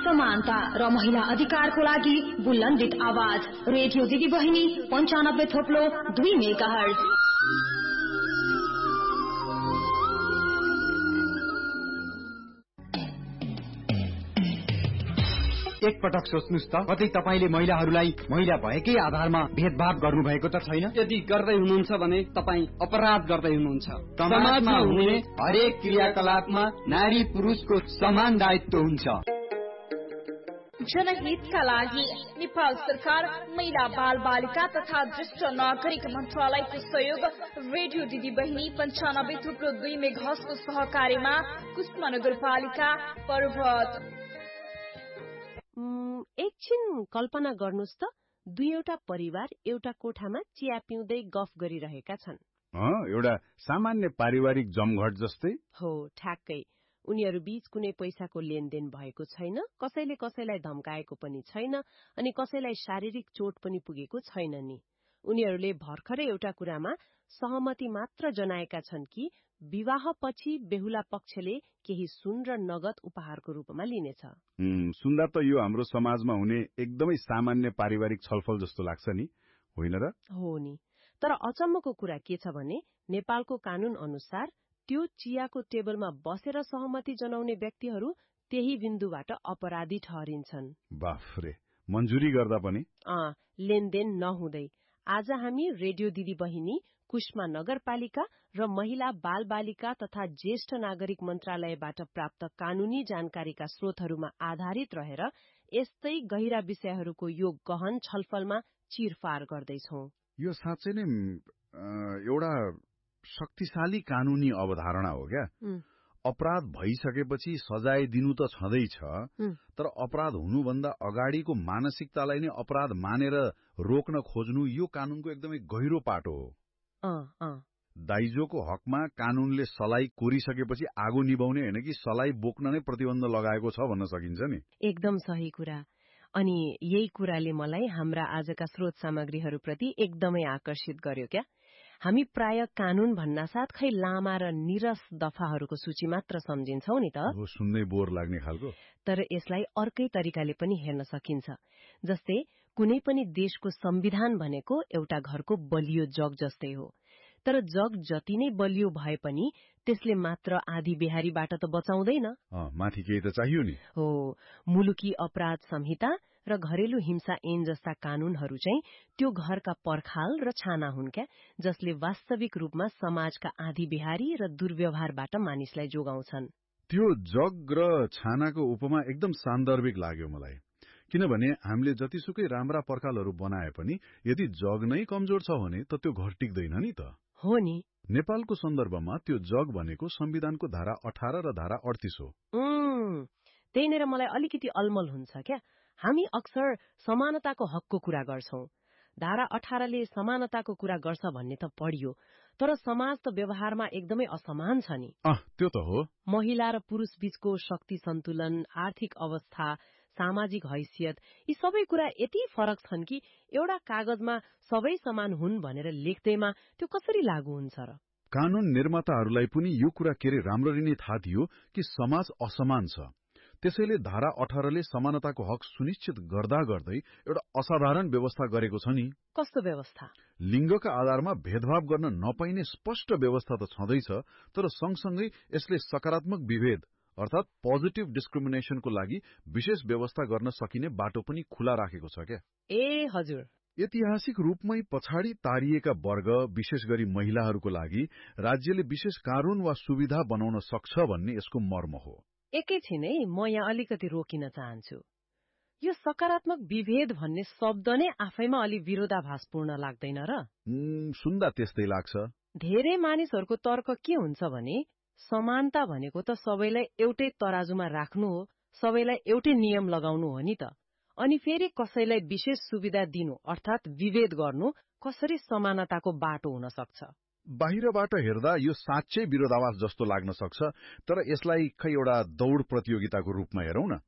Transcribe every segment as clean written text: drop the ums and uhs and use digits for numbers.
समानता र महिला अधिकारको लागि बुलन्दित आवाज रेडियो दिदी बहिनी 95.2 मेगाहर्ज। एक पटक सोच्नुस् त, कतै तपाईले महिलाहरूलाई महिला भएकै आधारमा भेदभाव गर्नु भएको त छैन? यदि गर्दै हुनुहुन्छ भने तपाई अपराध गर्दै हुनुहुन्छ। समाजमा हुने हरेक क्रियाकलापमा नारी पुरुषको समान दायित्व हुन्छ। जनहितका लागि नेपाल सरकार महिला बाल बालिका तथा ज्येष्ठ नागरिक मन्त्रालयको सहयोग रेडियो दिदी बहिनी 95.2 मेगाहर्जको सहकार्यमा कुष्मा नगरपालिका पर्वत। एकछिन कल्पना गर्नुस् त, दुईवटा परिवार एउटा कोठामा चिया पिउँदै गफ गरिरहेका छन्। एउटा सामान्य पारिवारिक जमघट जस्तै? हो, ठ्याक्कै। उनीहरू बीच कुनै पैसाको लेनदेन भएको छैन, कसैले कसैलाई धम्काएको पनि छैन, अनि कसैलाई शारीरिक चोट पनि पुगेको छैन नि। उनीहरूले भर्खरै एउटा कुरामा सहमति मात्र जनाएका छन् कि विवाहपछि बेहुला पक्षले केही सुन र नगद उपहारको रूपमा लिनेछ। सुन्दा त यो हाम्रो समाजमा हुने एकदमै सामान्य पारिवारिक छलफल जस्तो लाग्छ नि, होइन र? हो नि, तर अचम्मको कुरा के छ भने नेपालको कानून अनुसार त्यो चियाको टेबलमा बसेर सहमति जनाउने व्यक्तिहरू त्यही बिन्दुबाट अपराधी ठहरिन्छन्। बाफरे, मन्जुरी गर्दा पनि? लेनदेन नहुँदै। आज हामी रेडियो दिदी बहिनी कुष्मा नगरपालिका र महिला बाल बालिका तथा ज्येष्ठ नागरिक मन्त्रालयबाट प्राप्त कानूनी जानकारीका स्रोतहरूमा आधारित रहेर यस्तै गहिरा विषयहरूको यो गहन छलफलमा चिरफार गर्दैछौ। यो साँच्चै नै एउटा शक्तिशाली कानूनी अवधारणा हो क्या। अपराध भइसकेपछि सजाय दिनु त छँदैछ, तर अपराध हुनुभन्दा अगाडिको मानसिकतालाई नै अपराध मानेर रोक्न खोज्नु यो कानूनको एकदमै गहिरो पाटो हो। दाइजोको हकमा कानूनले सलाई कोरिसकेपछि आगो निभाउने होइन कि सलाई बोक्न नै प्रतिबन्ध लगाएको छ भन्न सकिन्छ नि। एकदम सही कुरा। अनि यही कुराले मलाई हाम्रा आजका स्रोत सामग्रीहरूप्रति एकदमै आकर्षित गर्यो क्या। हामी प्राय कानून भन्नासाथ खै लामा र निरस दफाहरूको सूची मात्र सम्झिन्छौ नि त। सुन्दै बोर लाग्ने खालको। तर यसलाई अर्कै तरिकाले पनि हेर्न सकिन्छ। जस्तै कुनै पनि देशको संविधान भनेको एउटा घरको बलियो जग जस्तै हो। तर जग जति नै बलियो भए पनि त्यसले मात्र आधी बेहारीबाट त बचाउँदैन। माथि केही त चाहियो नि। हो, मुलुकी अपराध संहिता र घरेलु हिंसा ऐन जस्ता कानूनहरू चाहिँ त्यो घरका पर्खाल र छाना हुन् क्या, जसले वास्तविक रूपमा समाजका आधी बेहारी र दुर्व्यवहारबाट मानिसलाई जोगाउँछन्। त्यो जग र छानाको उपमा एकदम सान्दर्भिक लाग्यो मलाई, किनभने हामीले जतिसुकै राम्रा पर्खालहरू बनाए पनि यदि जग नै कमजोर छ भने त त्यो घर टिक्दैन नि त। हो नि। नेपालको सन्दर्भमा त्यो जग भनेको संविधानको धारा 18 र धारा 38 हो। त्यहीँनिर मलाई अलिकति अलमल हुन्छ क्या। हामी अक्सर समानताको हकको कुरा गर्छौं। धारा 18 ले समानताको कुरा गर्छ भन्ने त पढियो, तर समाज त व्यवहारमा एकदमै असमान छ नि। त्यो त हो। महिला र पुरुष बीचको शक्ति सन्तुलन, आर्थिक अवस्था, सामाजिक हैसियत, यी सबै कुरा यति फरक छन् कि एउटा कागजमा सबै समान हुन् भनेर लेख्दैमा त्यो कसरी लागू हुन्छ र? कानून निर्माताहरूलाई पनि यो कुरा राम्ररी नै थाहा थियो कि समाज असमान छ। त्यसैले धारा 18 ले समानताको हक सुनिश्चित गर्दा गर्दै एउटा असाधारण व्यवस्था गरेको छ नि। कस्तो व्यवस्था? लिङ्गका आधारमा भेदभाव गर्न नपाइने स्पष्ट व्यवस्था त छँदैछ, तर सँगसँगै यसले सकारात्मक विभेद अर्थात पोजिटिभ डिस्क्रिमिनेसनको लागि विशेष व्यवस्था गर्न सकिने बाटो पनि खुला राखेको छ क्या। हजुर। ऐतिहासिक रूपमै पछाडि तारिएका वर्ग, विशेष गरी महिलाहरूको लागि राज्यले विशेष कानून वा सुविधा बनाउन सक्छ भन्ने यसको मर्म हो। एकैछिन है, म यहाँ अलिकति रोकिन चाहन्छु। यो सकारात्मक विभेद भन्ने शब्द नै आफैमा अलि विरोधाभासपूर्ण लाग्दैन र? सुन्दा त्यस्तै लाग्छ। धेरै मानिसहरूको तर्क के हुन्छ भने समानता भनेको त सबैलाई एउटै तराजुमा राख्नु हो, सबैलाई एउटै नियम लगाउनु हो नि त। अनि फेरि कसैलाई विशेष सुविधा दिनु अर्थात विभेद गर्नु कसरी समानताको बाटो हुन सक्छ? बाहिरबाट हेर्दा यो साँच्चै विरोधाभास जस्तो लाग्न सक्छ, तर यसलाई खै एउटा दौड प्रतियोगिताको रूपमा हेरौं न।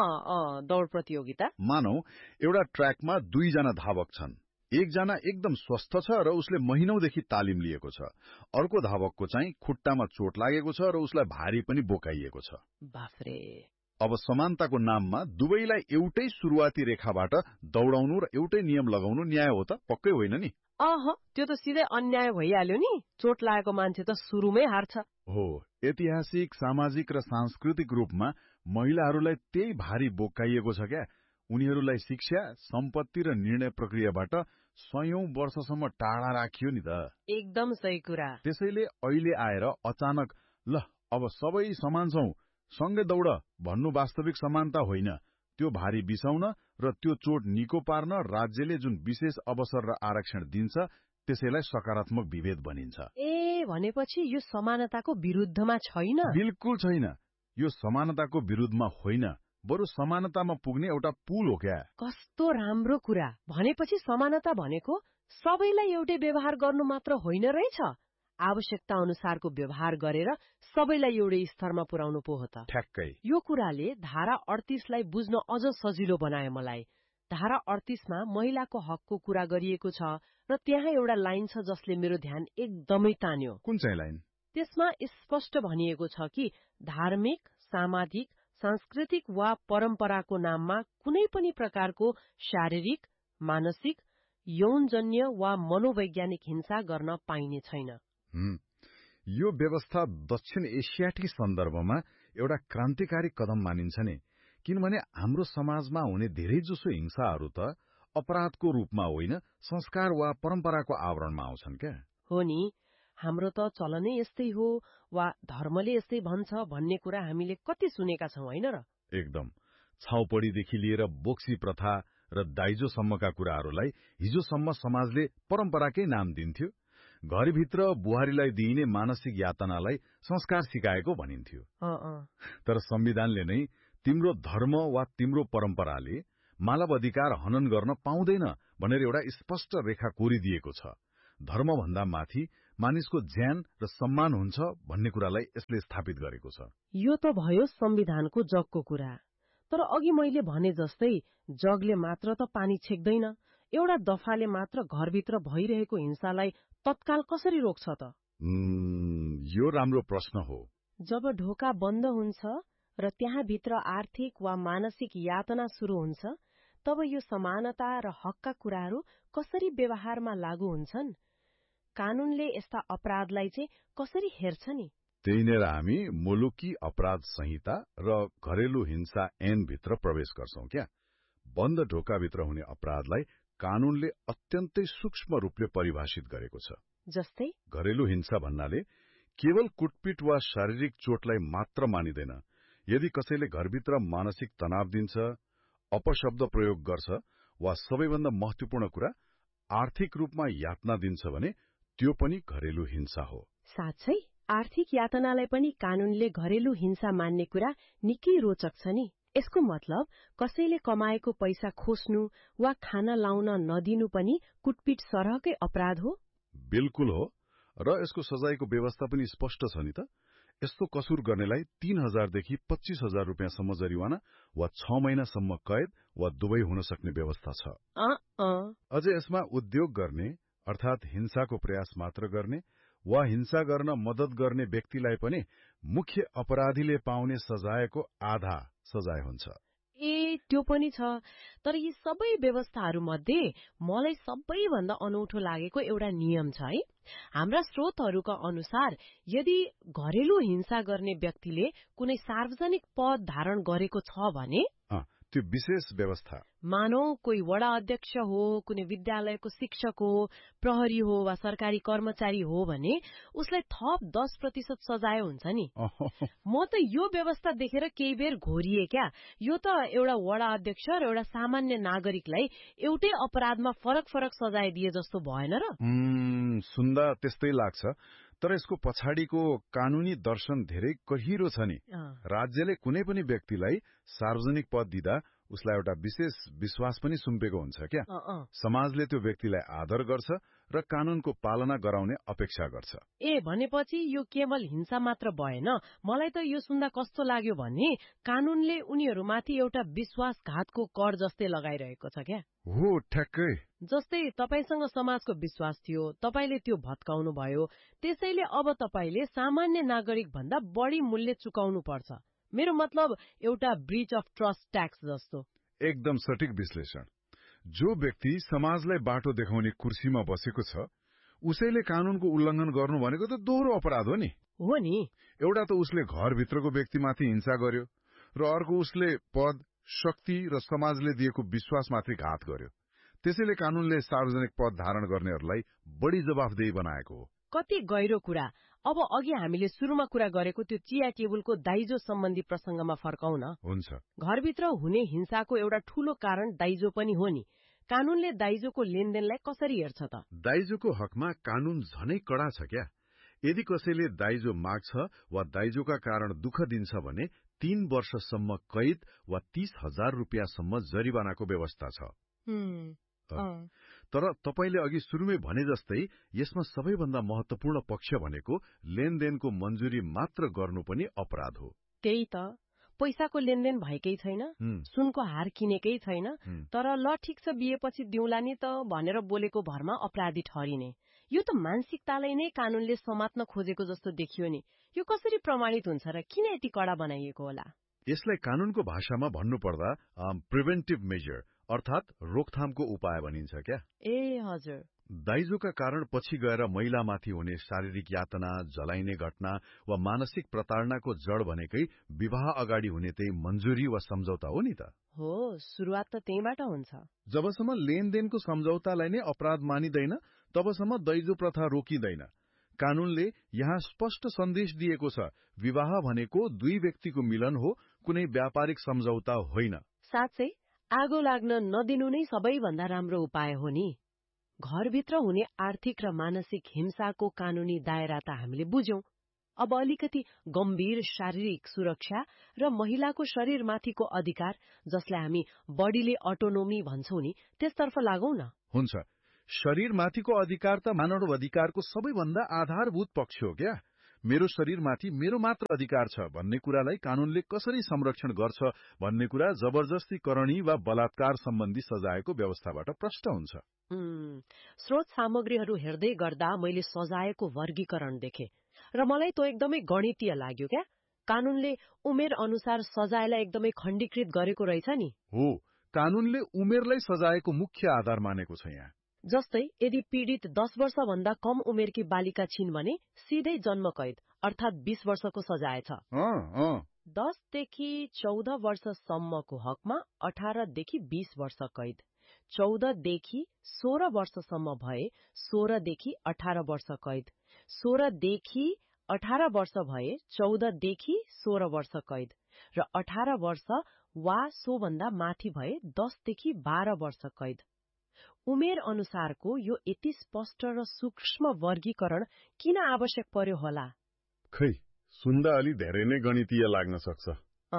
दौड प्रतियोगिता। मानौ एउटा ट्र्याकमा 2 जना धावक छन्। एकजना एकदम स्वस्थ छ र उसले महिनौदेखि तालिम लिएको छ। अर्को धावकको चाहिँ खुट्टामा चोट लागेको छ र उसलाई भारी पनि बोकाइएको छ। बाफरे। अब समानताको नाममा दुवैलाई एउटै सुरुवाती रेखाबाट दौडाउनु र एउटै नियम लगाउनु न्याय हो त? पक्कै होइन नि। त्यो त सिधै अन्याय भइहाल्यो नि। चोट लागेको मान्छे त सुरुमै हार्छ। हो, ऐतिहासिक, सामाजिक र सांस्कृतिक रूपमा महिलाहरूलाई त्यही भारी बोकाइएको छ क्या। उनीहरूलाई शिक्षा, सम्पत्ति र निर्णय प्रक्रियाबाट 100औं वर्षसम्म टाढा राखियो नि त। एकदम सही कुरा। त्यसैले अहिले आएर अचानक ल अब सबै समान छौं, सँगै दौड भन्नु वास्तविक समानता होइन। त्यो भारी बिसाउन र त्यो चोट निको पार्न राज्यले जुन विशेष अवसर र आरक्षण दिन्छ त्यसैलाई सकारात्मक विभेद भनिन्छ। भनेपछि यो समानताको विरुद्धमा छैन? बिल्कुल छैन। यो समानताको विरुद्धमा होइन, बरु समानतामा पुग्ने एउटा पुल हो क्या। कस्तो राम्रो कुरा। भनेपछि समानता भनेको सबैलाई एउटै व्यवहार गर्नु मात्र होइन रहेछ, आवश्यकता अनुसारको व्यवहार गरेर सबैलाई एउटै स्तरमा पुर्याउनु पो हो त। ठ्याक्कै। यो कुराले धारा 38 लाई बुझ्न अझ सजिलो बनायो मलाई। धारा 38 मा महिलाको हकको कुरा गरिएको छ र त्यहाँ एउटा लाइन छ जसले मेरो ध्यान एकदमै तान्यो। कुन चाहिँ लाइन? त्यसमा स्पष्ट भनिएको छ कि धार्मिक, सामाजिक, सांस्कृतिक वा परम्पराको नाममा कुनै पनि प्रकारको शारीरिक, मानसिक, यौनजन्य वा मनोवैज्ञानिक हिंसा गर्न पाइने छैन। यो व्यवस्था दक्षिण एसियाटिक सन्दर्भमा एउटा क्रान्तिकारी कदम मानिन्छ नि, किनभने हाम्रो समाजमा हुने धेरैजसो हिंसाहरू त अपराधको रूपमा होइन, संस्कार वा परम्पराको आवरणमा आउँछन् क्या। हो नि, हाम्रो त चलनै यस्तै हो वा धर्मले यस्तै भन्छ भन्ने कुरा हामीले कति सुनेका छौं होइन र? एकदम। छाउपडीदेखि लिएर बोक्सी प्रथा र दाइजोसम्मका कुराहरूलाई हिजोसम्म समाजले परम्पराकै नाम दिन्थ्यो। घरभित्र बुहारीलाई दिइने मानसिक यातनालाई संस्कार सिकाएको भनिन्थ्यो। तर संविधानले नै तिम्रो धर्म वा तिम्रो परम्पराले मानव अधिकार हनन गर्न पाउँदैन भनेर एउटा स्पष्ट रेखा कोरिदिएको छ। धर्मभन्दा माथि मानिसको ज्यान र सम्मान हुन्छ भन्ने कुरालाई यसले स्थापित गरेको छ। यो त भयो संविधानको जगको कुरा। तर अघि मैले भने जस्तै जगले मात्र त पानी छेक्दैन। एउटा दफाले मात्र घरभित्र भइरहेको हिंसालाई तत्काल कसरी रोक्छ त? यो राम्रो प्रश्न हो। जब ढोका बन्द हुन्छ र त्यहाँ भित्र आर्थिक वा मानसिक यातना सुरु हुन्छ, तब यो समानता र हकका कुराहरू कसरी व्यवहारमा लागू हुन्छन्? कानूनले यस्ता अपराधलाई चाहिँ कसरी हेर्छ नि? त्यही नै हामी मुलुकी अपराध संहिता र घरेलु हिंसा ऐन भित्र प्रवेश गर्छौं क्या। बन्द ढोकाभित्र हुने अपराधलाई कानूनले अत्यन्तै सूक्ष्म रूपले परिभाषित गरेको छ। जस्तै घरेलु हिंसा भन्नाले केवल कुटपिट वा शारीरिक चोटलाई मात्र मानिदैन। यदि कसैले घरभित्र मानसिक तनाव दिन्छ, अपशब्द प्रयोग गर्छ वा सबैभन्दा महत्वपूर्ण कुरा आर्थिक रूपमा यातना दिन्छ भने त्यो पनि घरेलु हिंसा हो। साँच्चै आर्थिक यातनालाई पनि कानूनले घरेलु हिंसा मान्ने कुरा निकै रोचक छ नि। यसको मतलब कसैले कमाएको पैसा खोस्नु वा खाना लाउन नदिनु पनि कुटपिट सरहकै अपराध हो? बिल्कुल हो, र यसको सजायको व्यवस्था पनि स्पष्ट छ नि त। यस्तो कसुर गर्नेलाई 3000 देखि 25,000 रुपियाँसम्म जरिवाना वा 6 महिनासम्म कैद वा दुवै हुन सक्ने व्यवस्था छ। अझै यसमा उद्योग गर्ने अर्थात हिंसाको प्रयास मात्र गर्ने वा हिंसा गर्न मद्दत गर्ने व्यक्तिलाई पनि मुख्य अपराधीले पाउने सजायको आधा सजाय हुन्छ। त्यो पनि छ। तर यी सबै व्यवस्थाहरू मध्ये मलाई सबैभन्दा अनौठो लागेको एउटा नियम छ है। हाम्रा स्रोतहरूका अनुसार यदि घरेलु हिंसा गर्ने व्यक्तिले कुनै सार्वजनिक पद धारण गरेको छ भने त्यो विशेष व्यवस्था, मानौ कोही वडा अध्यक्ष हो, कुनै विद्यालयको शिक्षक हो, प्रहरी हो वा सरकारी कर्मचारी हो भने उसलाई थप 10% सजाय हुन्छ नि। म त यो व्यवस्था देखेर केही बेर घोरिए क्या। यो त एउटा वडा अध्यक्ष र एउटा सामान्य नागरिकलाई एउटै अपराधमा फरक फरक सजाय दिए जस्तो भएन र? सुन्दा त्यस्तै लाग्छ। तर यसको पछाडिको कानूनी दर्शन धेरै गहिरो छ नि। राज्यले कुनै पनि व्यक्तिलाई सार्वजनिक पद दिँदा उसलाई एउटा विशेष विश्वास पनि सुम्पेको हुन्छ क्या। समाजले त्यो व्यक्तिलाई आदर गर्छ र कानूनको पालना गराउने अपेक्षा गर्छ। भनेपछि यो केवल हिंसा मात्र भएन। मलाई त यो सुन्दा कस्तो लाग्यो भने कानूनले उनीहरूमाथि एउटा विश्वासघातको कर जस्तै लगाइरहेको छ क्या। हो, ठ्याक्कै। जस्तै तपाईसँग समाजको विश्वास थियो, तपाईले त्यो भत्काउनु भयो, त्यसैले अब तपाईले सामान्य नागरिक भन्दा बढी मूल्य चुकाउनु पर्छ। मेरो मतलब एउटा ब्रिच अफ ट्रस्ट ट्याक्स जस्तो। एकदम सठिक विश्लेषण। जो व्यक्ति समाजलाई बाटो देखाउने कुर्सीमा बसेको छ उसैले कानूनको उल्लंघन गर्नु भनेको त दोहोरो अपराध हो नि। हो नि। एउटा त उसले घरभित्रको व्यक्तिमाथि हिंसा गर्यो र अर्को उसले पद, शक्ति र समाजले दिएको विश्वासमाथि घात गर्यो। त्यसैले कानूनले सार्वजनिक पद धारण गर्नेहरूलाई बढी जवाफदेही बनाएको हो। कति गहिरो कुरा। अब अघि हामीले सुरुमा कुरा गरेको त्यो चिया टेबुलको दाइजो सम्बन्धी प्रसंगमा फर्काउँ न। हुन्छ। घरभित्र हुने हिंसाको एउटा ठूलो कारण दाइजो पनि हो नि। कानूनले दाइजोको लेनदेनलाई कसरी हेर्छ त? दाइजोको हकमा कानून झनै कडा छ क्या। यदि कसैले दाइजो माग्छ वा दाइजोका कारण दुःख दिन्छ भने 3 वर्षसम्म कैद वा 30,000 रुपियाँसम्म जरिवानाको व्यवस्था छ। तर तपाईले अघि सुरुमै भने जस्तै यसमा सबैभन्दा महत्वपूर्ण पक्ष भनेको लेनदेनको मन्जुरी मात्र गर्नु पनि अपराध हो। त्यही त, पैसाको लेनदेन भएकै छैन, सुनको हार किनेकै छैन, तर ल ठिक छ बिहेपछि दिउँला नि त भनेर बोलेको भरमा अपराधी ठहरिने। यो त मानसिकतालाई नै कानूनले समात्न खोजेको जस्तो देखियो नि। यो कसरी प्रमाणित हुन्छ र किन यति कडा बनाइएको होला? यसलाई कानूनको भाषामा भन्नुपर्दा प्रिभेन्टिभ मेजर अर्थात रोकथामको उपाय भनिन्छ क्या। ए हजुर। दाइजोका कारण पछि गएर महिलामाथि हुने शारीरिक यातना, जलाइने घटना वा मानसिक प्रताड़नाको जड भनेकै विवाह अगाडि हुने त्यही मन्जुरी वा सम्झौता हो नि त। हो, सुरुवात त त्यहीबाट हुन्छ। जबसम्म लेनदेनको सम्झौतालाई नै अपराध मानिदैन तबसम्म दाइजो प्रथा रोकिँदैन। कानूनले यहाँ स्पष्ट सन्देश दिएको छ, विवाह भनेको दुई व्यक्तिको मिलन हो, कुनै व्यापारिक सम्झौता होइन। साँच्चै आगो लाग्न नदिनु नै सबैभन्दा राम्रो उपाय हो नि। घरभित्र हुने आर्थिक र मानसिक हिंसाको कानूनी दायरा त हामीले बुझ्यौं। अब अलिकति गम्भीर शारीरिक सुरक्षा र महिलाको शरीरमाथिको अधिकार, जसलाई हामी बडीले अटोनोमी भन्छौं नि, त्यसतर्फ लागौं न। हुन्छ। शरीरमाथिको अधिकार त मानव अधिकारको सबैभन्दा आधारभूत पक्ष हो क्या। मेरो शरीरमाथि मेरो मात्र अधिकार छ भन्ने कुरालाई कानूनले कसरी संरक्षण गर्छ भन्ने कुरा जबरजस्ती करणी वा बलात्कार सम्बन्धी सजायको व्यवस्थाबाट प्रष्ट हुन्छ। स्रोत सामग्रीहरू हेर्दै गर्दा मैले सजायको वर्गीकरण देखे र मलाई त्यो एकदमै गणितीय लाग्यो क्या। कानूनले उमेर अनुसार सजायलाई एकदमै खण्डीकृत गरेको रहेछ नि। हो, कानूनले उमेरलाई सजायको मुख्य आधार मानेको छ यहाँ। जस्तै यदि पीड़ित 10 वर्षभन्दा कम उमेरकी बालिका छिन् भने सीधै जन्म कैद अर्थात 20 वर्षको सजाय छ। 10 देखि 14 वर्षसम्मको हकमा 18 देखि 20 वर्ष कैद, 14 देखि 16 वर्षसम्म भए 16 देखि 18 वर्ष कैद, 16 देखि 18 वर्ष भए 14 देखि 16 वर्ष कैद र 18 वर्ष वा सोभन्दा माथि भए 10 देखि 12 वर्ष कैद। उमेर अनुसारको यो यति स्पष्ट र सूक्ष्म वर्गीकरण किन आवश्यक पर्यो होला? खै, सुन्दा अलि धेरै नै गणितीय लाग्न सक्छ।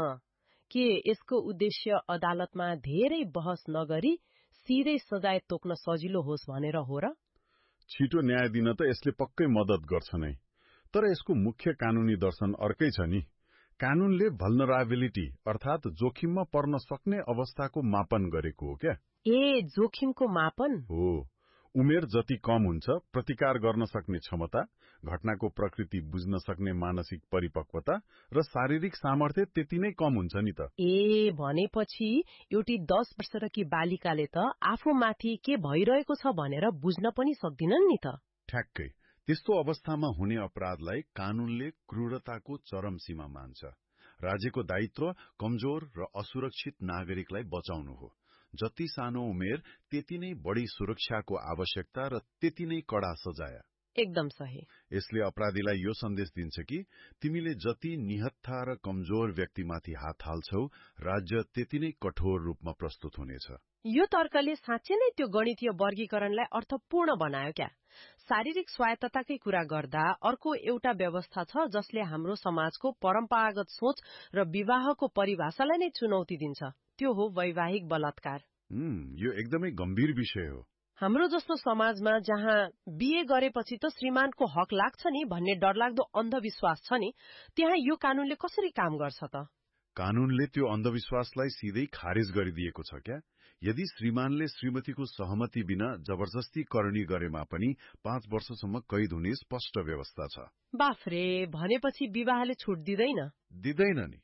के यसको उद्देश्य अदालतमा धेरै बहस नगरी सिधै सजाय तोक्न सजिलो होस् भनेर हो र? छिटो न्याय दिन त यसले पक्कै मद्दत गर्छ नै, तर यसको मुख्य कानूनी दर्शन अर्कै छ नि। कानूनले भल्नराबिलिटी अर्थात जोखिममा पर्न सक्ने अवस्थाको मापन गरेको हो क्या। ए, जोखिमको मापन हो। उमेर जति कम हुन्छ प्रतिकार गर्न सक्ने क्षमता, घटनाको प्रकृति बुझ्न सक्ने मानसिक परिपक्वता र शारीरिक सामर्थ्य त्यति नै कम हुन्छ नि त। ए, भनेपछि एउटी 10 वर्षकी बालिकाले त आफूमाथि के भइरहेको छ भनेर बुझ्न पनि सक्दिनन् नि त। ठ्याक्कै। त्यस्तो अवस्थामा हुने अपराधलाई कानूनले क्रूरताको चरम सीमा मान्छ। राज्यको दायित्व कमजोर र असुरक्षित नागरिकलाई बचाउनु हो। जति सानो उमेर त्यति नै बढी सुरक्षाको आवश्यकता र त्यति नै कडा सजाय। एकदम सही। यसले अपराधीलाई यो सन्देश दिन्छ कि तिमीले जति निहत्था र कमजोर व्यक्तिमाथि हात हाल्छौ, राज्य त्यति नै कठोर रूपमा प्रस्तुत हुनेछ। यो तर्कले साँच्चै नै त्यो गणितीय वर्गीकरणलाई अर्थपूर्ण बनायो क्या। शारीरिक स्वायत्तताकै कुरा गर्दा अर्को एउटा व्यवस्था छ जसले हाम्रो समाजको परम्परागत सोच र विवाहको परिभाषालाई नै चुनौती दिन्छ। त्यो हो वैवाहिक बलात्कार। यो एकदमै गम्भीर विषय हो। हाम्रो जस्तो समाजमा जहाँ बिहे गरेपछि त श्रीमानको हक लाग्छ नि भन्ने डरलाग्दो अन्धविश्वास छ नि, त्यहाँ यो कानूनले कसरी काम गर्छ त? कानूनले त्यो अन्धविश्वासलाई सिधै खारिज गरिदिएको छ क्या। यदि श्रीमानले श्रीमतीको सहमति बिना जबरजस्ती करणी गरेमा पनि 5 वर्षसम्म कैद हुने स्पष्ट व्यवस्था छ। बाफरे, भनेपछि विवाहले छुट दिँदैन? दिँदैन नि।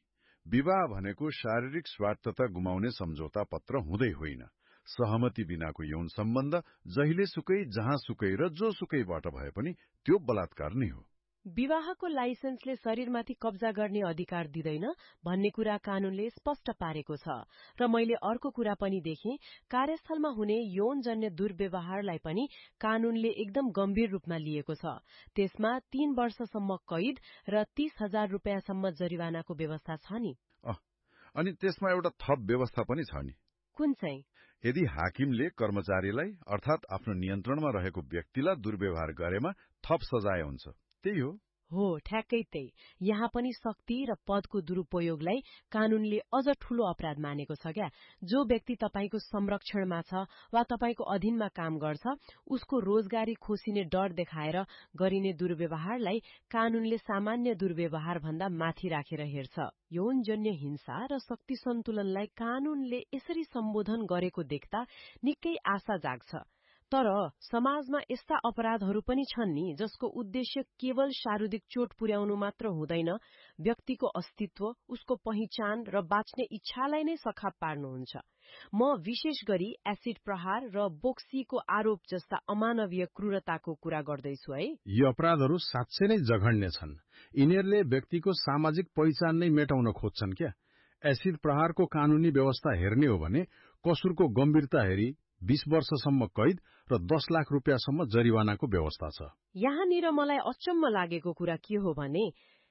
विवाह भनेको शारीरिक स्वार्थता गुमाउने सम्झौता पत्र हुँदै होइन। सहमति बिनाको यौन सम्बन्ध जहिलेसुकै जहाँसुकै र जोसुकैबाट भए पनि त्यो बलात्कार नै हो। विवाहको लाइसेन्सले शरीरमाथि कब्जा गर्ने अधिकार दिँदैन भन्ने कुरा कानूनले स्पष्ट पारेको छ। र मैले अर्को कुरा पनि देखेँ, कार्यस्थलमा हुने यौनजन्य दुर्व्यवहारलाई पनि कानूनले एकदम गम्भीर रूपमा लिएको छ। त्यसमा 3 वर्षसम्म कैद र 30,000 रुपियाँसम्म जरिवानाको व्यवस्था छ नि। अनि त्यसमा एउटा थप व्यवस्था पनि छ नि। कुन चाहिँ? यदि हाकिमले कर्मचारीलाई अर्थात आफ्नो नियन्त्रणमा रहेको व्यक्तिलाई दुर्व्यवहार गरेमा थप सजाय हुन्छ। त्यही हो ठ्याक्कै त्यही। यहाँ पनि शक्ति र पदको दुरूपयोगलाई कानूनले अझ ठूलो अपराध मानेको छ क्या। जो व्यक्ति तपाईको संरक्षणमा छ वा तपाईको अधीनमा काम गर्छ, उसको रोजगारी खोसिने डर देखाएर गरिने दुर्व्यवहारलाई कानूनले सामान्य दुर्व्यवहार भन्दा माथि राखेर हेर्छ। यौनजन्य हिंसा र शक्ति सन्तुलनलाई कानूनले यसरी सम्बोधन गरेको देख्दा निकै आशा जाग्छ। तर समाजमा यस्ता अपराधहरू पनि छन् नि जसको उद्देश्य केवल शारीरिक चोट पुर्याउनु मात्र हुँदैन, व्यक्तिको अस्तित्व, उसको पहिचान र बाँच्ने इच्छालाई नै सखाप पार्नुहुन्छ। म विशेष गरी एसिड प्रहार र बोक्सीको आरोप जस्ता अमानवीय क्रूरताको कुरा गर्दैछु है। यी अपराधहरू साँच्चै नै जघन्य छन्। यिनीहरूले व्यक्तिको सामाजिक पहिचान नै मेटाउन खोज्छन् क्या। एसिड प्रहारको कानूनी व्यवस्था हेर्ने हो भने कसुरको गम्भीरता हेरी 20 वर्षसम्म कैद र 10 लाख रुपियाँसम्म जरिवानाको व्यवस्था छ। यहाँनिर मलाई अचम्म लागेको कुरा के हो भने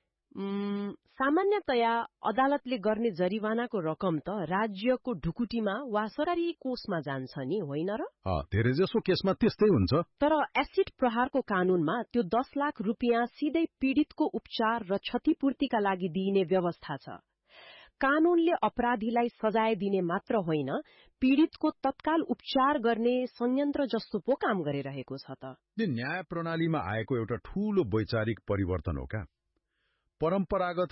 सामान्यतया अदालतले गर्ने जरिवानाको रकम त राज्यको ढुकुटीमा वा सरकारी कोषमा जान्छ नि, होइन र? धेरैजसो केसमा त्यस्तै हुन्छ। तर एसिड प्रहारको कानूनमा त्यो 10 लाख रुपियाँ सिधै पीडितको उपचार र क्षतिपूर्तिका लागि दिइने व्यवस्था छ। कानूनले अपराधीलाई सजाय दिने मात्र होइन, पीडितको तत्काल उपचार गर्ने संयन्त्र जस्तो पो काम गरिरहेको छ त। यो न्याय प्रणालीमा आएको एउटा ठूलो वैचारिक परिवर्तन हो क्या। परम्परागत